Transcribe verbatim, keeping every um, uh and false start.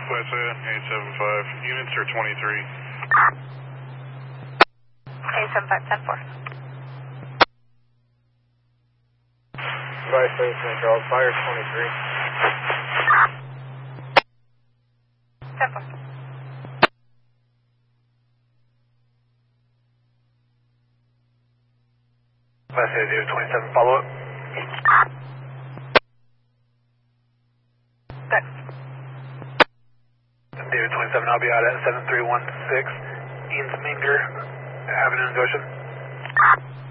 Northwest eight seven five, units are twenty-three. eight seven five, ten four. Vice Saint Charles, fire twenty-three. ten four. Vice David twenty-seven, follow up. Good. David twenty-seven, I'll be out at seven three one six Eansminger Avenue in Goshen.